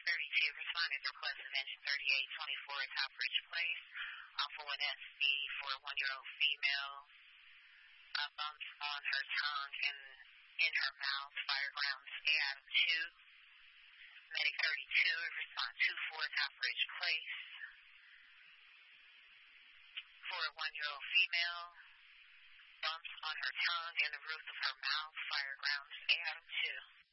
32, responded to request of engine 3824 Top Ridge Place. Alpha 1SB for a 1-year-old female. Bumps on her tongue and in her mouth. Fire grounds Adam 2. Medic 32, respond 24 Top Ridge Place. For a 1-year-old female. Bumps on her tongue and the roof of her mouth. Fire grounds Adam 2.